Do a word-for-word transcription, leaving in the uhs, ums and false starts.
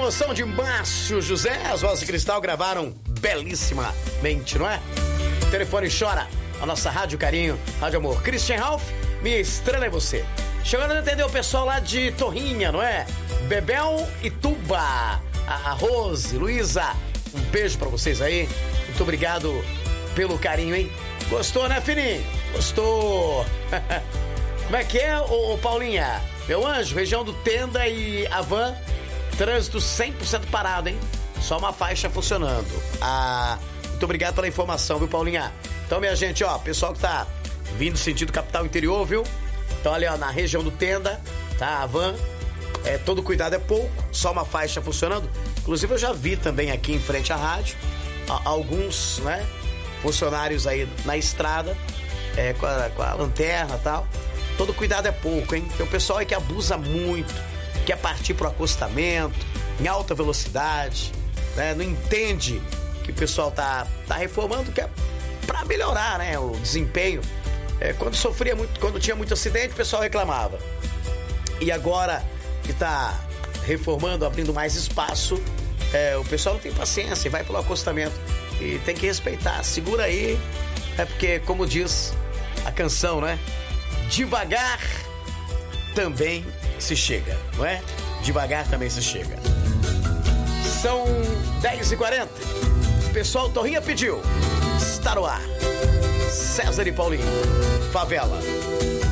promoção de Márcio José, as vozes de Cristal gravaram belíssimamente, não é? O telefone chora, a nossa Rádio Carinho, Rádio Amor. Christian Ralph, minha estrela é você. Chegando a entender o pessoal lá de Torrinha, não é? Bebel e Tuba, a Rose, Luísa, um beijo pra vocês aí. Muito obrigado pelo carinho, hein? Gostou, né, Fininho? Gostou. Como é que é, ô, ô Paulinha? Meu anjo, região do Tenda e Havan, trânsito cem por cento parado, hein? Só uma faixa funcionando. Ah, muito obrigado pela informação, viu, Paulinha? Então, minha gente, ó, pessoal que tá vindo sentido capital interior, viu? Então, ali, ó, na região do Tenda, tá, Havan, é, todo cuidado é pouco, só uma faixa funcionando. Inclusive, eu já vi também aqui em frente à rádio, a, alguns, né, funcionários aí na estrada, é, com, a, com a lanterna e tal. Todo cuidado é pouco, hein? Tem o pessoal aí que abusa muito, quer partir pro acostamento, em alta velocidade, né? Não entende que o pessoal tá, tá reformando, que é pra melhorar, né? O desempenho. É, quando sofria muito, quando tinha muito acidente, o pessoal reclamava. E agora que tá reformando, abrindo mais espaço, é, o pessoal não tem paciência e vai pelo acostamento. E tem que respeitar, segura aí, é porque, como diz a canção, né? Devagar também se chega, não é? Devagar também se chega. São dez e quarenta. O pessoal Torrinha pediu. Está no ar. César e Paulinho. Favela.